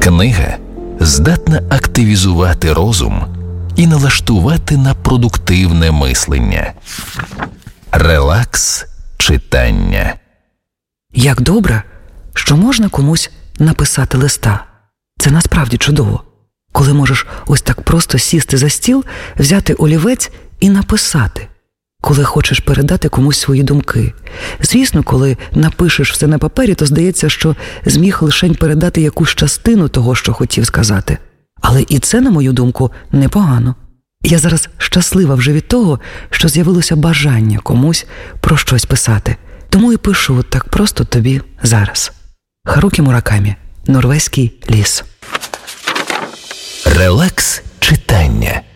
Книга здатна активізувати розум і налаштувати на продуктивне мислення. Релакс читання. Як добре, що можна комусь написати листа. Це насправді чудово. Коли можеш ось так просто сісти за стіл, взяти олівець і написати. Коли хочеш передати комусь свої думки. Звісно, коли напишеш все на папері, то здається, що зміг лишень передати якусь частину того, що хотів сказати. Але і це, на мою думку, непогано. Я зараз щаслива вже від того, що з'явилося бажання комусь про щось писати. Тому і пишу так просто тобі зараз. Харукі Муракамі. Норвезький ліс. Релакс читання.